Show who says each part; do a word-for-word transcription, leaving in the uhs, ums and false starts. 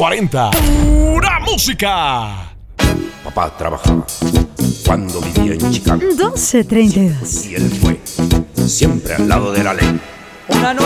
Speaker 1: cuarenta. ¡Pura música!
Speaker 2: Papá trabajaba cuando vivía en Chicago.
Speaker 3: doce treinta y dos.
Speaker 2: Y él fue siempre al lado de la ley.
Speaker 4: Una